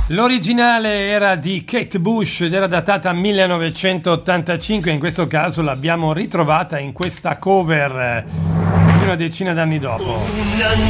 L'originale era di Kate Bush ed era datata 1985, in questo caso l'abbiamo ritrovata in questa cover di una decina d'anni dopo.